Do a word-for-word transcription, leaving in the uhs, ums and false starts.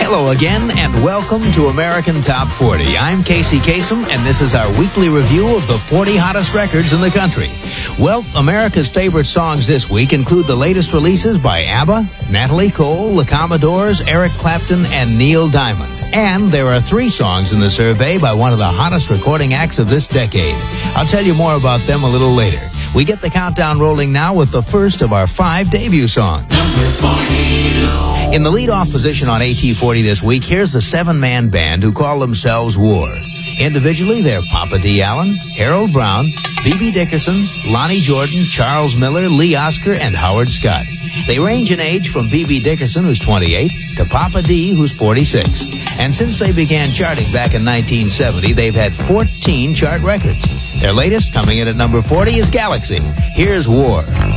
Hello again, and welcome to American Top forty. I'm Casey Kasem, and this is our weekly review of the forty hottest records in the country. Well, America's favorite songs this week include the latest releases by ABBA, Natalie Cole, the Commodores, Eric Clapton, and Neil Diamond. And there are three songs in the survey by one of the hottest recording acts of this decade. I'll tell you more about them a little later. We get the countdown rolling now with the first of our five debut songs. Number forty. In the lead-off position on A T forty this week, here's the seven-man band who call themselves War. Individually, they're Papa D. Allen, Harold Brown, B B Dickerson, Lonnie Jordan, Charles Miller, Lee Oskar, and Howard Scott. They range in age from B B Dickerson, who's twenty-eight, to Papa D., who's forty-six. And since they began charting back in nineteen seventy, they've had fourteen chart records. Their latest, coming in at number forty, is Galaxy. Here's War.